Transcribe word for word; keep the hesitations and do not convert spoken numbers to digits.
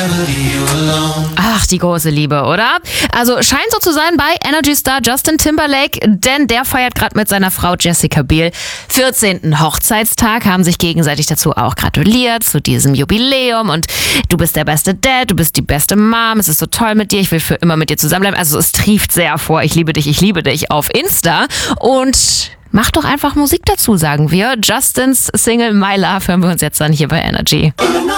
Ach, die große Liebe, oder? Also scheint so zu sein bei Energy-Star Justin Timberlake, denn der feiert gerade mit seiner Frau Jessica Biel vierzehnten Hochzeitstag, haben sich gegenseitig dazu auch gratuliert, zu diesem Jubiläum und du bist der beste Dad, du bist die beste Mom, es ist so toll mit dir, ich will für immer mit dir zusammenbleiben. Also es trieft sehr vor, ich liebe dich, ich liebe dich auf Insta und mach doch einfach Musik dazu, sagen wir. Justins Single My Love hören wir uns jetzt dann hier bei Energy.